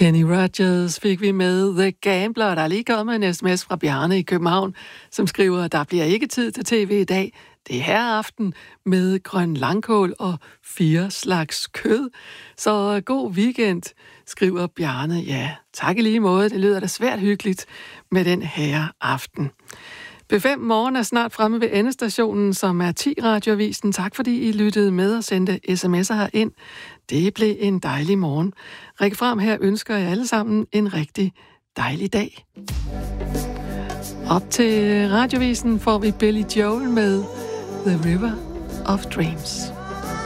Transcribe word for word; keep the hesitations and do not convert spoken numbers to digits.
Kenny Rogers fik vi med The Gambler. Der er lige kommet en sms fra Bjarne i København, som skriver, at der bliver ikke tid til tv i dag. Det er her aften med grøn langkål og fire slags kød. Så god weekend, skriver Bjarne. Ja, tak i lige måde. Det lyder da svært hyggeligt med den her aften. B fem Morgen er snart fremme ved endestationen, som er ti radioavisen. Tak fordi I lyttede med og sendte sms'er herind. Det blev en dejlig morgen. Rikke Frem her ønsker jer alle sammen en rigtig dejlig dag. Op til radioavisen får vi Billy Joel med The River of Dreams.